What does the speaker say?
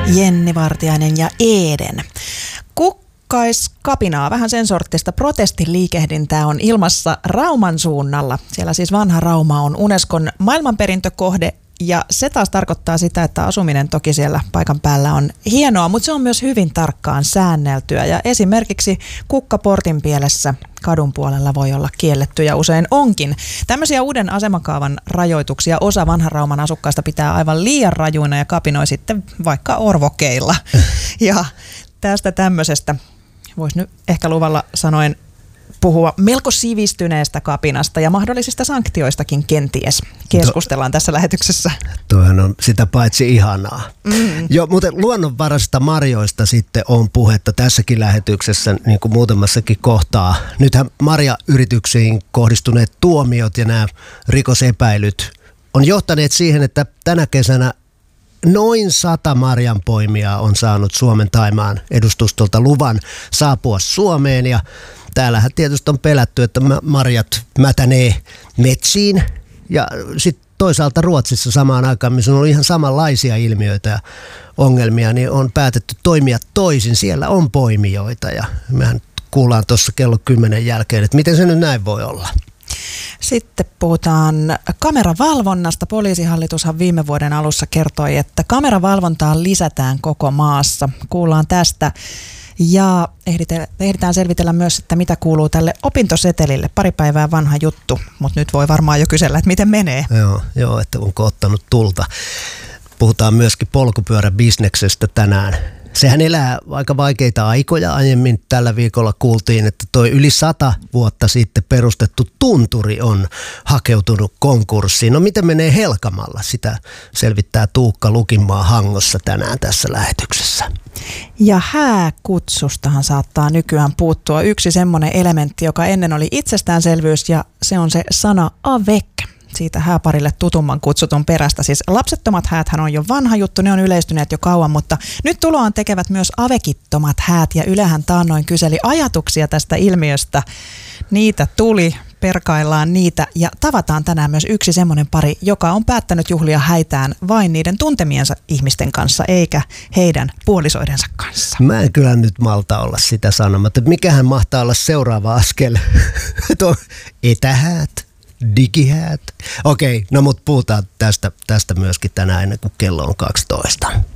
Jenni Vartiainen ja Eden. Kukkaiskapinaa, vähän sen sorttista protestiliikehdintää on ilmassa Rauman suunnalla. Siellä siis vanha Rauma on Unescon maailmanperintökohde ja se taas tarkoittaa sitä, että asuminen toki siellä paikan päällä on hienoa, mutta se on myös hyvin tarkkaan säänneltyä ja esimerkiksi kukkaportin pielessä kadun puolella voi olla kielletty ja usein onkin. Tämmöisiä uuden asemakaavan rajoituksia osa vanhan Rauman asukkaista pitää aivan liian rajuina ja kapinoi sitten vaikka orvokeilla. Ja tästä tämmöisestä voisi nyt ehkä luvalla sanoen puhua melko sivistyneestä kapinasta ja mahdollisista sanktioistakin kenties. Keskustellaan tässä lähetyksessä. Tuohan on sitä paitsi ihanaa. Jo, muuten luonnonvaraisista marjoista sitten on puhetta tässäkin lähetyksessä, niin kuin muutamassakin kohtaa. Nythän marjayrityksiin kohdistuneet tuomiot ja nämä rikosepäilyt on johtaneet siihen, että tänä kesänä noin 100 marjanpoimijaa on saanut Suomen Thaimaan edustustolta luvan saapua Suomeen ja täällähän tietysti on pelätty, että marjat mätänee metsiin ja sitten toisaalta Ruotsissa samaan aikaan, missä on ollut ihan samanlaisia ilmiöitä ja ongelmia, niin on päätetty toimia toisin. Siellä on poimijoita ja mehän kuullaan tuossa kello 10 jälkeen, että miten se nyt näin voi olla. Sitten puhutaan kameravalvonnasta. Poliisihallitushan viime vuoden alussa kertoi, että kameravalvontaa lisätään koko maassa. Kuullaan tästä. Ja ehditään selvitellä myös, että mitä kuuluu tälle opintosetelille. Pari päivää vanha juttu, mutta nyt voi varmaan jo kysellä, että miten menee. Joo, että onko ottanut tulta. Puhutaan myöskin polkupyöräbisneksestä tänään. Sehän elää aika vaikeita aikoja. Aiemmin tällä viikolla kuultiin, että toi yli 100 vuotta sitten perustettu tunturi on hakeutunut konkurssiin. No miten menee Helkamalla? Sitä selvittää Tuukka Lukinmaa Hangossa tänään tässä lähetyksessä. Ja hääkutsustahan saattaa nykyään puuttua yksi semmoinen elementti, joka ennen oli itsestäänselvyys ja se on se sana avec. Siitä hääparille tutumman kutsutun perästä. Siis lapsettomat hääthän on jo vanha juttu, ne on yleistyneet jo kauan, mutta nyt tuloaan tekevät myös avekittomat häät ja Ylehän taannoin kyseli ajatuksia tästä ilmiöstä. Niitä tuli, perkaillaan niitä ja tavataan tänään myös yksi semmoinen pari, joka on päättänyt juhlia häitään vain niiden tuntemiensa ihmisten kanssa eikä heidän puolisoidensa kanssa. Mä en kyllä nyt malta olla sitä sanomatta, että mikähän mahtaa olla seuraava askel. Etähäät. Digihäät. Okei, no mutta puhutaan tästä myöskin tänään ennen kuin kello on 12.